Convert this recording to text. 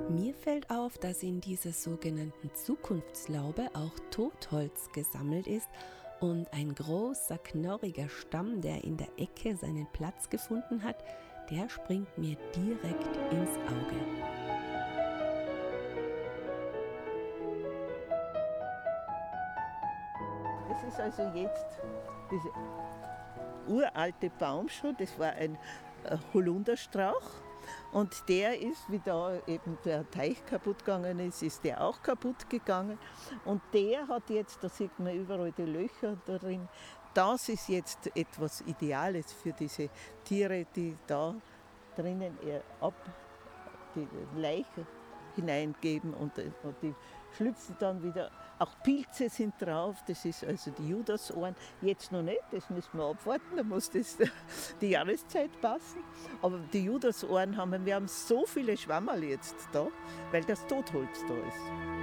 Mir fällt auf, dass in dieser sogenannten Zukunftslaube auch Totholz gesammelt ist und ein großer, knorriger Stamm, der in der Ecke seinen Platz gefunden hat, der springt mir direkt ins Auge. Das ist also jetzt dieser uralte Baum schon, das war ein Holunderstrauch. Und der ist, wie da eben der Teich kaputt gegangen ist der auch kaputt gegangen. Und der hat jetzt, da sieht man überall die Löcher darin, das ist jetzt etwas Ideales für diese Tiere, die da drinnen die Leiche hineingeben und die schlüpfen dann wieder. Auch Pilze sind drauf, das ist also die Judasohren. Jetzt noch nicht, das müssen wir abwarten, da muss die Jahreszeit passen. Aber die Judasohren wir haben so viele Schwammerl jetzt da, weil das Totholz da ist.